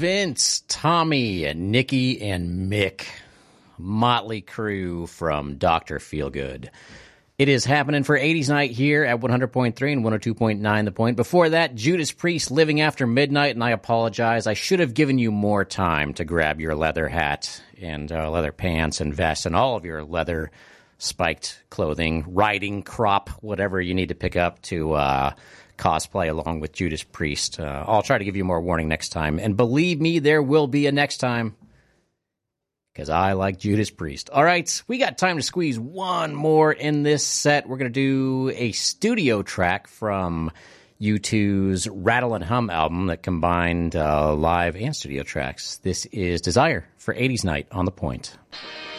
Vince, Tommy, Nikki, and Mick. Motley Crue from Dr. Feelgood. It is happening for 80s Night here at 100.3 and 102.9 The Point. Before that, Judas Priest, Living After Midnight, and I apologize. I should have given you more time to grab your leather hat and leather pants and vest and all of your leather spiked clothing, riding crop, whatever you need to pick up to cosplay along with Judas Priest. I'll try to give you more warning next time. And believe me, there will be a next time. Because I like Judas Priest. All right, we got time to squeeze one more in this set. We're going to do a studio track from U2's Rattle and Hum album that combined live and studio tracks. This is Desire for 80s Night on The Point.